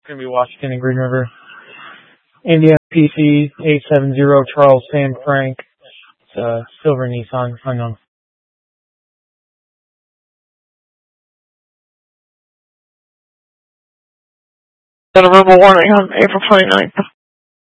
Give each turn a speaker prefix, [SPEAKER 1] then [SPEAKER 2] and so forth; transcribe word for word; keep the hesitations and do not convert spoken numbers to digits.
[SPEAKER 1] Going to be Washington and Green River. Indiana P C eight seven zero Charles Sam Frank. It's a silver Nissan, unknown.
[SPEAKER 2] Got a verbal warning on April twenty-ninth.